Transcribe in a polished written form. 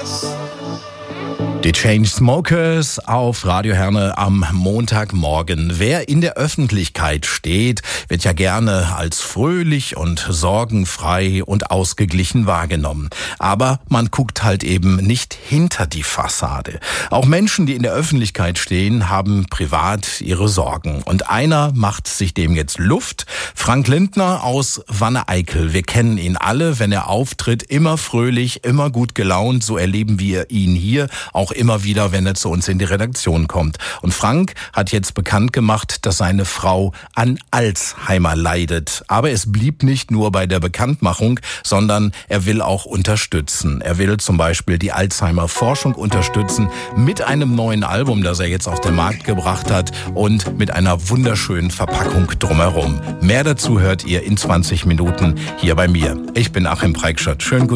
Die Chainsmokers auf Radio Herne am Montagmorgen. Wer in der Öffentlichkeit steht, wird ja gerne als fröhlich und sorgenfrei und ausgeglichen wahrgenommen. Aber man guckt halt eben nicht hinter die Fassade. Auch Menschen, die in der Öffentlichkeit stehen, haben privat ihre Sorgen. Und einer macht sich dem jetzt Luft. Frank Lindner aus Wanne-Eickel. Wir kennen ihn alle, wenn er auftritt, immer fröhlich, immer gut gelaunt. So erleben wir ihn hier auch immer wieder, wenn er zu uns in die Redaktion kommt. Und Frank hat jetzt bekannt gemacht, dass seine Frau an Alzheimer leidet. Aber es blieb nicht nur bei der Bekanntmachung, sondern er will auch unterstützen. Er will zum Beispiel die Alzheimer-Forschung unterstützen mit einem neuen Album, das er jetzt auf den Markt gebracht hat und mit einer wunderschönen Verpackung drumherum. Mehr dazu hört ihr in 20 Minuten hier bei mir. Ich bin Achim Preikschat. Schönen guten